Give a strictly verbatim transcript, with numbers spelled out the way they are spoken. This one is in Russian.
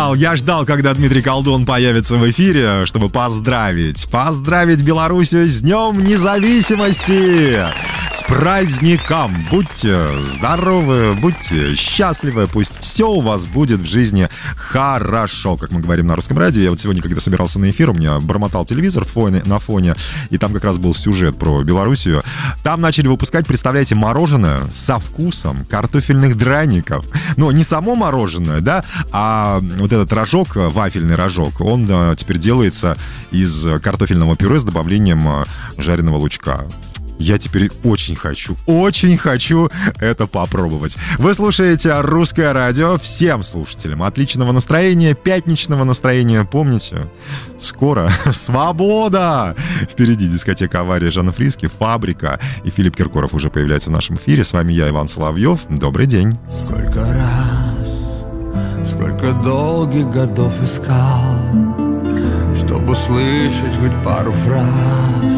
ждал, я ждал, когда Дмитрий Колдун появится в эфире, чтобы поздравить. Поздравить Белоруссию с Днем Независимости! С праздником! Будьте здоровы, будьте счастливы, пусть все у вас будет в жизни хорошо, как мы говорим на русском радио. Я вот сегодня, когда собирался на эфир, у меня бормотал телевизор фоне, на фоне, и там как раз был сюжет про Белоруссию. Там начали выпускать, представляете, мороженое со вкусом картофельных драников. Но не само мороженое, да, а вот этот рожок, вафельный рожок, он а, теперь делается из картофельного пюре с добавлением а, жареного лучка. Я теперь очень хочу, очень хочу это попробовать. Вы слушаете «Русское радио». Всем слушателям отличного настроения, пятничного настроения. Помните, скоро свобода! Впереди дискотека «Авария» Жанна Фриске, «Фабрика». И Филипп Киркоров уже появляется в нашем эфире. С вами я, Иван Соловьев. Добрый день. Сколько раз, сколько долгих годов искал, чтобы услышать хоть пару фраз